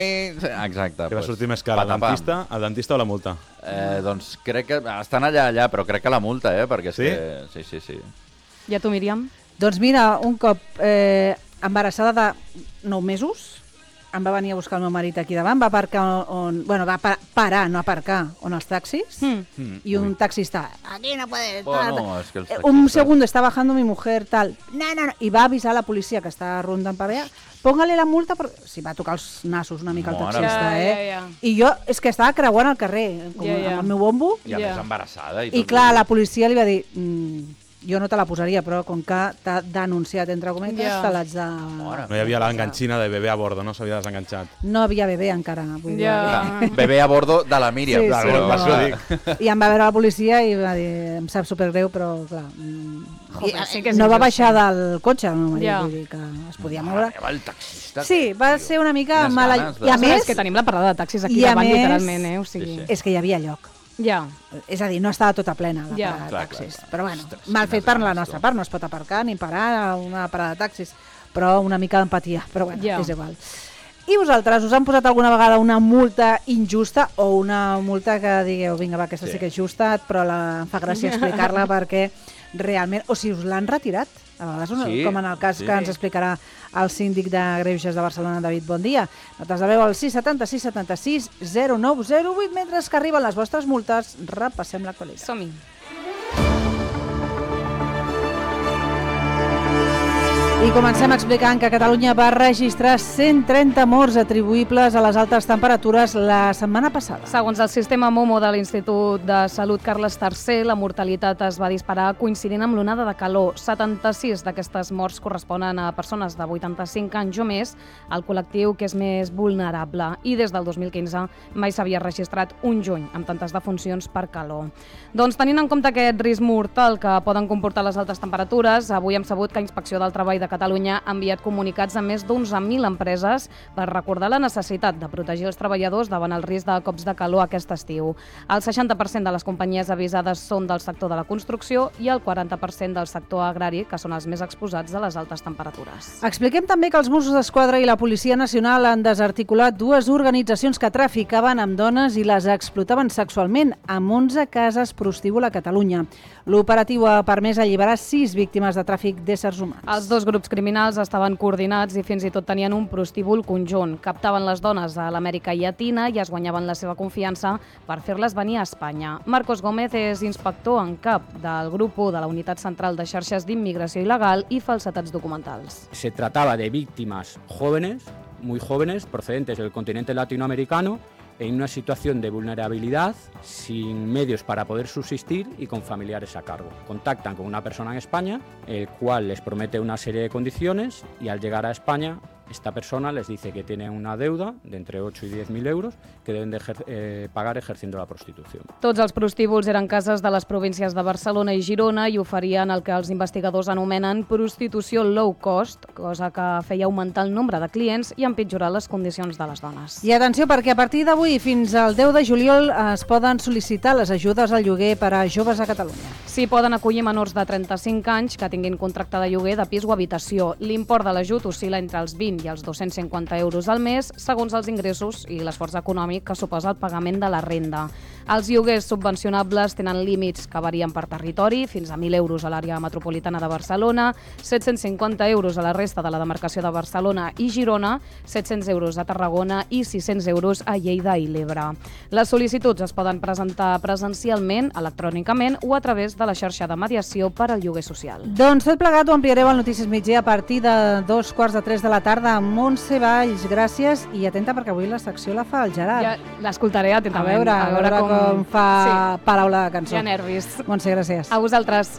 Exacte. Que va sortir més car, el dentista o la multa? Doncs crec que estan allà, però crec que la multa, perquè és que... Sí. I a tu, Míriam? Doncs mira, un cop embarassada de 9 mesos, em va venir a buscar el meu marit aquí davant, va aparcar va parar, no aparcar, on els taxis, y un taxista, aquí no puede... Un segundo, está bajando mi mujer, tal, no, y va a avisar a la policia que està rondant per allà, póngale la multa, si va tocar els nassos una mica el taxista, I jo és que estava creuant al carrer, amb el meu bombo, I a més embarassada. I clar, la policia li va dir... Jo no te la posaria, però com que t'ha denunciat, entre cometes, te l'haig de... No hi havia l'enganxina de bebè a bordo, no s'havia desenganxat. No havia bebè encara. Bebè a bordo de la Míriam. I em va veure la policia i va dir, em sap supergreu, però clar... No va baixar del cotxe, no m'ha dit que es podia moure. Sí, va ser una mica mala... I a més... És que tenim la parada de taxis aquí davant, literalment, És que hi havia lloc. És a dir, no estava tota plena la parada de taxis, però bueno, mal fet per la nostra part, no es pot aparcar ni parar a una parada de taxis, però una mica d'empatia, però bueno, és igual. I vosaltres, us han posat alguna vegada una multa injusta o una multa que digueu, vinga va, aquesta sí que és justa, però em fa gràcia explicar-la perquè realment, o si us l'han retirat, a vegades, com en el cas que ens explicarà el síndic de Greuges de Barcelona, David, bon dia. Notes de veu al 676 76 0908, mentre que arriben les vostres multes, repassem l'actualitat. Som-hi. I comencem explicant que Catalunya va registrar 130 morts atribuïbles a les altes temperatures la setmana passada. Segons el sistema MOMO de l'Institut de Salut Carles III, la mortalitat es va disparar coincidint amb l'onada de calor. 76 d'aquestes morts corresponen a persones de 85 anys o més, el col·lectiu que és més vulnerable. I des del 2015 mai s'havia registrat un juny amb tantes defuncions per calor. Doncs tenint en compte aquest risc mortal que poden comportar les altes temperatures, avui hem sabut que Inspecció del Treball de Catalunya ha enviat comunicats a més d'11.000 empreses per recordar la necessitat de protegir els treballadors davant el risc de cops de calor aquest estiu. El 60% de les companyies avisades són del sector de la construcció i el 40% del sector agrari, que són els més exposats a les altes temperatures. Expliquem també que els Mossos d'Esquadra i la Policia Nacional han desarticulat dues organitzacions que traficaven amb dones i les explotaven sexualment amb 11 cases prostíbul a Catalunya. L'operatiu ha permès alliberar 6 víctimes de tràfic d'éssers humans. Els dos grups criminals estaven coordinats i fins i tot tenien un prostíbul conjunt. Captaven les dones a l'Amèrica Llatina i es guanyaven la seva confiança per fer-les venir a Espanya. Marcos Gómez és inspector en cap del grup 1 de la Unitat Central de Xarxes d'Immigració Il·legal i Falsetats Documentals. Se trataba de víctimas jóvenes, muy jóvenes, procedentes del continente latinoamericano, en una situación de vulnerabilidad, sin medios para poder subsistir y con familiares a cargo. Contactan con una persona en España, el cual les promete una serie de condiciones y al llegar a España, esta persona les dice que tiene una deuda de entre 8 y 10.000 euros que deben de pagar ejerciendo la prostitución. Tots els prostíbuls eren cases de les províncies de Barcelona i Girona i oferien el que els investigadors anomenen prostitució low cost, cosa que feia augmentar el nombre de clients i empitjorar les condicions de les dones. I atenció, perquè a partir d'avui fins al 10 de juliol es poden sol·licitar les ajudes al lloguer per a joves a Catalunya. S'hi poden acollir menors de 35 anys que tinguin contracte de lloguer de pis o habitació. L'import de l'ajut oscil·la entre els 20 i els 250 euros al mes, segons els ingressos i l'esforç econòmic que suposa el pagament de la renda. Els lloguers subvencionables tenen límits que varien per territori, fins a 1.000 euros a l'àrea metropolitana de Barcelona, 750 euros a la resta de la demarcació de Barcelona i Girona, 700 euros a Tarragona i 600 euros a Lleida i l'Ebre. Les sol·licituds es poden presentar presencialment, electrònicament o a través de la xarxa de mediació per al lloguer social. Doncs tot plegat ho ampliareu al Notícies Migdia a partir de 2:45 de la tarda amb Montse Valls. Gràcies i atenta perquè avui la secció la fa el Gerard. Ja l'escoltaré atentament. A veure com fa paraula de cançó. Hi ha nervis. Montse, gràcies. A vosaltres.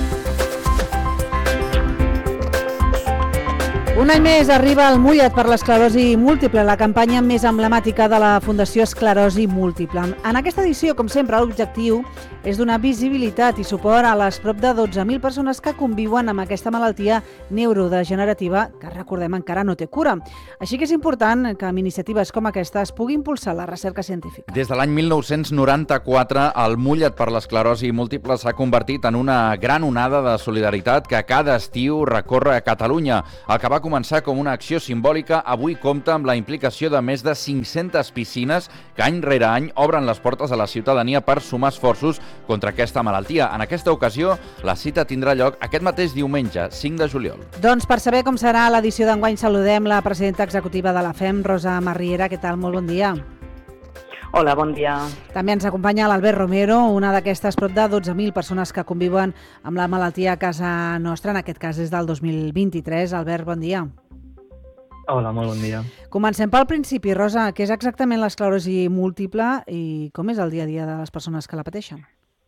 Un any més arriba el Mullet per l'esclerosi múltiple, la campanya més emblemàtica de la Fundació Esclerosi Múltiple. En aquesta edició, com sempre, l'objectiu és donar visibilitat i suport a les prop de 12.000 persones que conviuen amb aquesta malaltia neurodegenerativa que, recordem, encara no té cura. Així que és important que amb iniciatives com aquesta es pugui impulsar la recerca científica. Des de l'any 1994, el Mullet per l'esclerosi múltiple s'ha convertit en una gran onada de solidaritat que cada estiu recorre a Catalunya. El que va començar com una acció simbòlica, avui compta amb la implicació de més de 500 piscines que any rere any obren les portes a la ciutadania per sumar esforços contra aquesta malaltia. En aquesta ocasió, la cita tindrà lloc aquest mateix diumenge, 5 de juliol. Doncs per saber com serà l'edició d'enguany saludem la presidenta executiva de la FEM, Rosa Marriera. Què tal? Molt bon dia. Hola, bon dia. També ens acompanya l'Albert Romero, una d'aquestes prop de 12.000 persones que conviuen amb la malaltia a casa nostra, en aquest cas és del 2023. Albert, bon dia. Hola, molt bon dia. Comencem pel principi, Rosa. Què és exactament l'esclerosi múltiple i com és el dia a dia de les persones que la pateixen?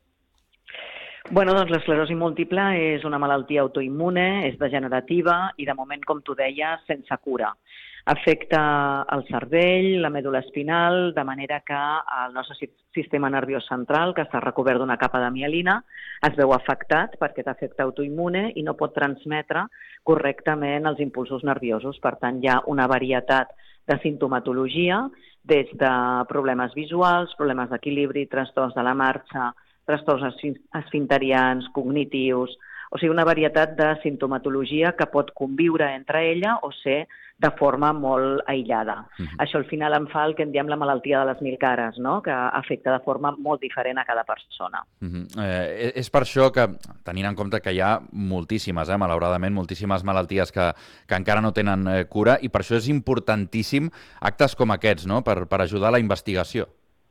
Bueno, doncs l'esclerosi múltiple és una malaltia autoimmune, és degenerativa i de moment, com tu deies, sense cura. Afecta el cervell, la mèdula espinal, de manera que el nostre sistema nerviós central, que està recobert d'una capa de mielina, es veu afectat per aquest efecte autoimmune i no pot transmetre correctament els impulsos nerviosos. Per tant, hi ha una varietat de sintomatologia, des de problemes visuals, problemes d'equilibri, trastorns de la marxa, trastorns esfinterians, cognitius, o sigui, una varietat de sintomatologia que pot conviure entre ella o ser de forma molt aïllada. Això al final en fa el que en diem la malaltia de les 1000 cares, no? Que afecta de forma molt diferent a cada persona. És per això que, tenint en compte que hi ha moltíssimes, malauradament, moltíssimes malalties que encara no tenen cura, i per això és importantíssim actes com aquests, no? Per ajudar a la investigació.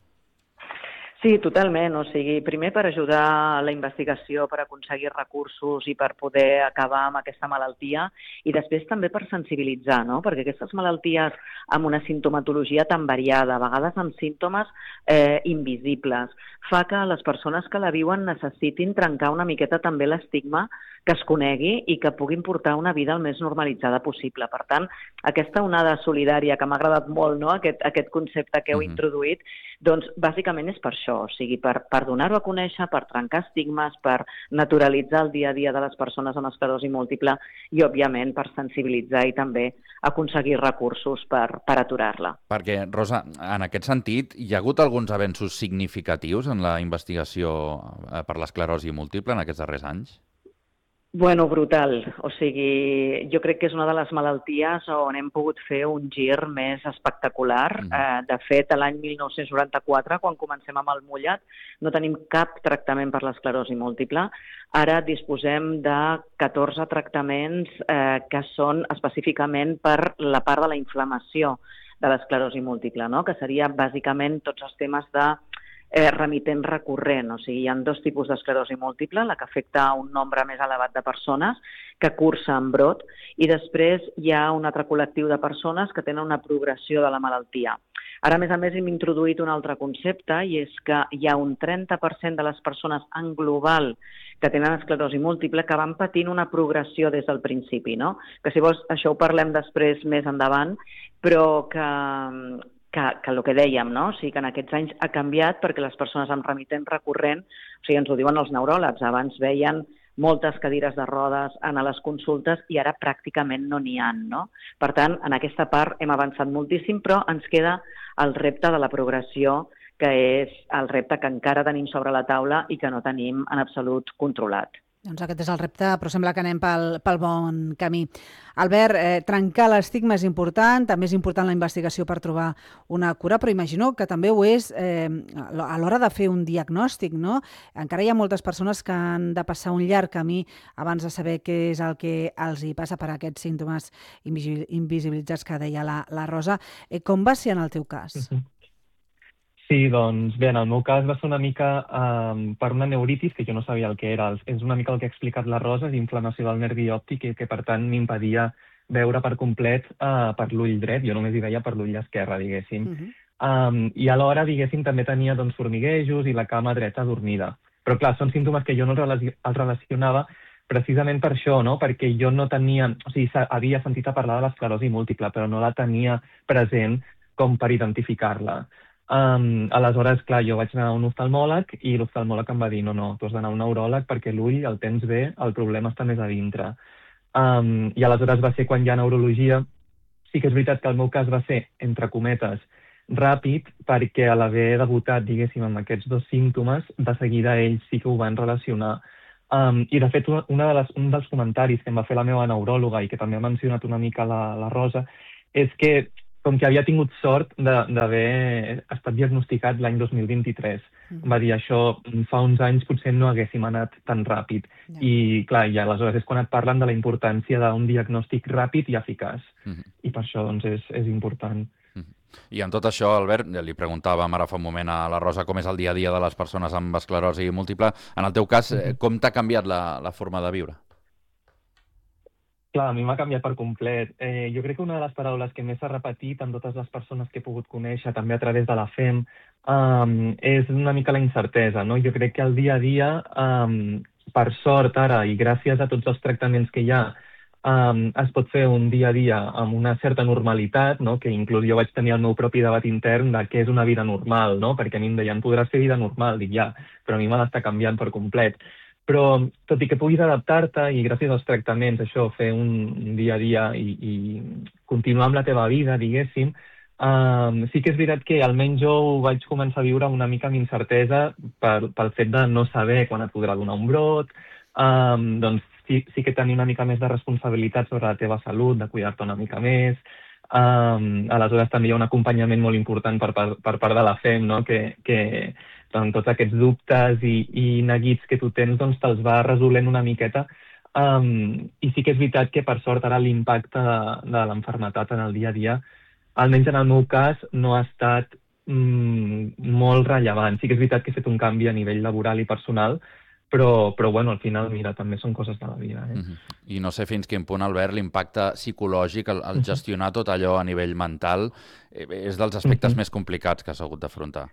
Sí, totalment. O sigui, primer per ajudar a la investigació, per aconseguir recursos i per poder acabar amb aquesta malaltia, i després també per sensibilitzar, no? Perquè aquestes malalties amb una sintomatologia tan variada, a vegades amb símptomes invisibles, fa que les persones que la viuen necessitin trencar una miqueta també l'estigma, que es conegui i que puguin portar una vida el més normalitzada possible. Per tant, aquesta onada solidària, que m'ha agradat molt, no? Aquest concepte que heu introduït, doncs bàsicament és per això, o sigui, per donar-ho a conèixer, per trencar estigmes, per naturalitzar el dia a dia de les persones amb esclerosi múltiple i, òbviament, per sensibilitzar i també aconseguir recursos per aturar-la. Perquè, Rosa, en aquest sentit, hi ha hagut alguns avenços significatius en la investigació per l'esclerosi múltiple en aquests darrers anys? Bueno, brutal. O sigui, jo crec que és una de les malalties on hem pogut fer un gir més espectacular. De fet, l'any 1994, quan comencem amb el mullat, no tenim cap tractament per l'esclerosi múltiple. Ara disposem de 14 tractaments que són específicament per la part de la inflamació de l'esclerosi múltiple, no? Que seria bàsicament tots els temes de remitent recurrent. O sigui, hi ha dos tipus d'esclerosi múltiple, la que afecta a un nombre més elevat de persones que cursa en brot, i després hi ha un altre col·lectiu de persones que tenen una progressió de la malaltia. Ara, a més, hem introduït un altre concepte, i és que hi ha un 30% de les persones en global que tenen esclerosi múltiple que van patint una progressió des del principi, no? Que si vols, això ho parlem després més endavant, però que el que dèiem, no? O sigui, que en aquests anys ha canviat perquè les persones amb remitent recurrent, o sigui, ens ho diuen els neuròlegs, abans veien moltes cadires de rodes a les consultes i ara pràcticament no n'hi ha, no? Per tant, en aquesta part hem avançat moltíssim, però ens queda el repte de la progressió, que és el repte que encara tenim sobre la taula i que no tenim en absolut controlat. Doncs aquest és el repte, però sembla que anem pel bon camí. Albert, trencar l'estigma és important, també és important la investigació per trobar una cura, però imagino que també ho és a l'hora de fer un diagnòstic, no? Encara hi ha moltes persones que han de passar un llarg camí abans de saber què és el que els hi passa per aquests símptomes invisibilitzats que deia la Rosa. Com va ser en el teu cas? Sí, doncs bé, en el meu cas va ser una mica per una neuritis, que jo no sabia el que era. És una mica el que ha explicat la Rosa, d'inflamació del nervi òptic, que per tant m'impedia veure per complet per l'ull dret. Jo només hi veia per l'ull esquerre, diguéssim. I alhora, diguéssim, també tenia formiguejos i la cama dreta adormida. Però clar, són símptomes que jo no els relacionava precisament per això, no? Perquè jo no tenia... O sigui, havia sentit a parlar de l'esclerosi múltiple, però no la tenia present com per identificar-la. Aleshores, clar, jo vaig anar a un oftalmòleg i l'oftalmòleg em va dir no, tu has d'anar a un neuròleg perquè l'ull el tens bé, el problema està més a dintre. I aleshores va ser quan hi ha neurologia. Sí que és veritat que el meu cas va ser, entre cometes, ràpid, perquè a l'haver debutat, diguéssim, amb aquests dos símptomes, de seguida ells sí que ho van relacionar I, de fet, un dels comentaris que em va fer la meva neuròloga i que també ha mencionat una mica la Rosa és que, com que havia tingut sort d'haver estat diagnosticat l'any 2023. Va dir això, fa uns anys potser no haguéssim anat tan ràpid. I, clar, i aleshores és quan et parlen de la importància d'un diagnòstic ràpid i eficaç. I per això, doncs, és important. I en tot això, Albert, li preguntàvem ara fa un moment a la Rosa com és el dia a dia de les persones amb esclerosi múltiple. En el teu cas, com t'ha canviat la forma de viure? Clar, a mi m'ha canviat per complet. Jo crec que una de les paraules que més s'ha repetit en totes les persones que he pogut conèixer, també a través de la FEM, és una mica la incertesa, no? Jo crec que el dia a dia, per sort ara, i gràcies a tots els tractaments que hi ha, es pot fer un dia a dia amb una certa normalitat, no? Que inclús jo vaig tenir el meu propi debat intern de què és una vida normal, no? Perquè a mi em deien, podràs fer vida normal, dic ja, però a mi m'ha d'estar canviant per complet. Però, tot i que puguis adaptar-te i gràcies als tractaments, això, fer un dia a dia i continuar amb la teva vida, diguéssim, sí que és veritat que almenys jo ho vaig començar a viure una mica amb incertesa pel fet de no saber quan et podrà donar un brot, doncs sí que tenir una mica més de responsabilitat sobre la teva salut, de cuidar-te una mica més. Aleshores també hi ha un acompanyament molt important per part de la FEM, no? Que doncs, tots aquests dubtes i neguits que tu tens doncs, te'ls va resolent una miqueta. I sí que és veritat que per sort ara l'impacte de l'enfermetat en el dia a dia, almenys en el meu cas, no ha estat molt rellevant. Sí que és veritat que he fet un canvi a nivell laboral i personal, però bueno, al final, mira, també són coses de la vida. I no sé fins quin punt, Albert, l'impacte psicològic, el gestionar tot allò a nivell mental, és dels aspectes més complicats que has hagut d'afrontar.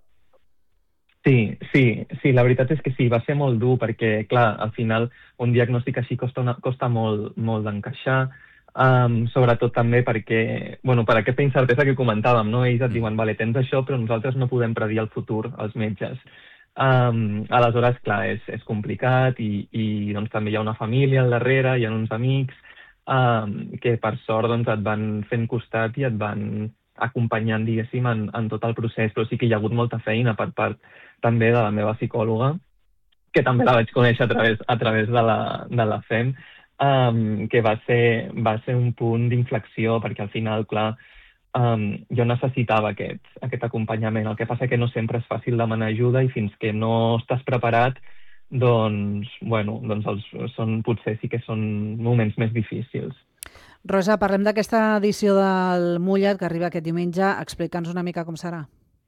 Sí, la veritat és que sí, va ser molt dur perquè, clar, al final un diagnòstic així costa molt d'encaixar, sobretot també perquè, bueno, per aquesta incertesa que comentàvem, no? Ells et diuen, vale, tens això, però nosaltres no podem predir el futur, els metges. Aleshores, clar, és complicat i doncs, també hi ha una família al darrere, hi ha uns amics que per sort doncs, et van fent costat i et van acompanyant, diguéssim, en tot el procés, però sí que hi ha hagut molta feina per part també de la meva psicòloga, que també la vaig conèixer a través de la FEM, que va ser un punt d'inflexió, perquè al final, clar, jo necessitava aquest acompanyament. El que passa que no sempre és fàcil demanar ajuda i fins que no estàs preparat, doncs potser sí que són moments més difícils. Rosa, parlem d'aquesta edició del Mulla't que arriba aquest diumenge. Explica'ns una mica com serà.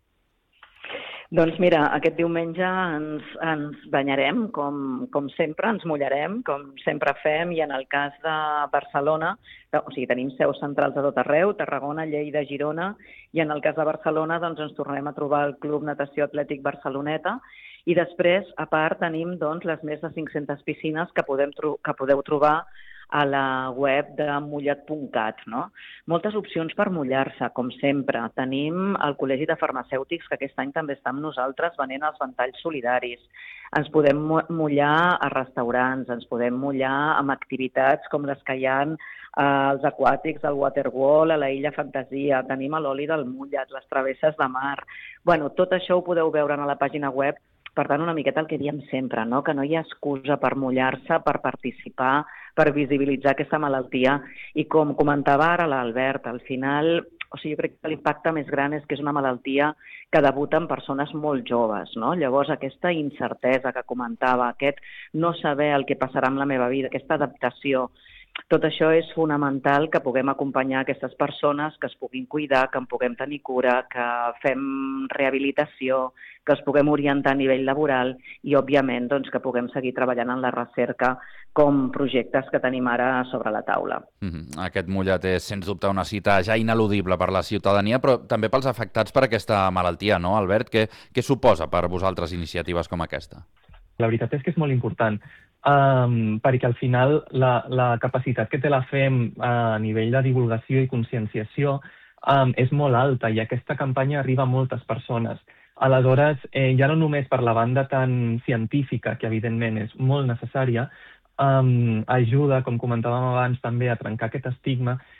Doncs mira, aquest diumenge ens banyarem, com sempre, ens mullarem, com sempre fem, i en el cas de Barcelona, o sigui, tenim seus centrals a tot arreu, Tarragona, Lleida, Girona, i en el cas de Barcelona doncs, ens tornarem a trobar al Club Natació Atlètic Barceloneta, i després, a part, tenim doncs, les més de 500 piscines que podeu trobar a la web de mullat.cat, no? Moltes opcions per mullar-se, com sempre. Tenim el Col·legi de Farmacèutics, que aquest any també està amb nosaltres venent els ventalls solidaris. Ens podem mullar a restaurants, ens podem mullar amb activitats com les que hi ha als aquàtics, al Waterwall, a la Illa Fantasia. Tenim l'oli del mullat, les travesses de mar. Bueno, tot això ho podeu veure a la pàgina web. Per tant, una miqueta el que diem sempre, no? Que no hi ha excusa per mullar-se, per participar, per visibilitzar aquesta malaltia. I com comentava ara l'Albert, al final, jo crec que l'impacte més gran és que és una malaltia que debuta en persones molt joves, no? Llavors, aquesta incertesa que comentava, aquest no saber el que passarà amb la meva vida, aquesta adaptació, tot això és fonamental que puguem acompanyar aquestes persones, que es puguin cuidar, que en puguem tenir cura, que fem rehabilitació, que es puguem orientar a nivell laboral i, òbviament, doncs, que puguem seguir treballant en la recerca com projectes que tenim ara sobre la taula. Aquest Mulla't és, sens dubte, una cita ja ineludible per la ciutadania, però també pels afectats per aquesta malaltia, no, Albert? Què suposa per vosaltres iniciatives com aquesta? La veritat és que és molt important. Perquè al final la capacitat que té la FEM a nivell de divulgació i conscienciació és molt alta i aquesta campanya arriba a moltes persones. Aleshores, ja no només per la banda tan científica, que evidentment és molt necessària, ajuda, com comentàvem abans, també a trencar aquest estigma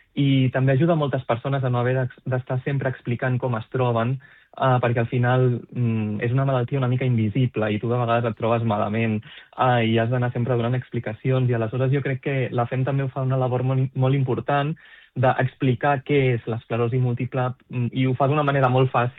i també ajuda moltes persones a no haver d'estar sempre explicant com es troben, perquè al final és una malaltia una mica invisible i tu de vegades et trobes malament i has d'anar sempre donant explicacions, i aleshores jo crec que la FEM també fa una labor molt important d'explicar què és l'esclerosi múltiple, i ho fa d'una manera molt fàcil